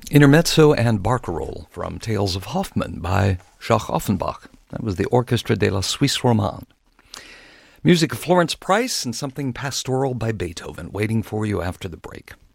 Intermezzo and Barcarolle from Tales of Hoffmann by Jacques Offenbach. That was the Orchestre de la Suisse Romande. Music of Florence Price and something pastoral by Beethoven waiting for you after the break.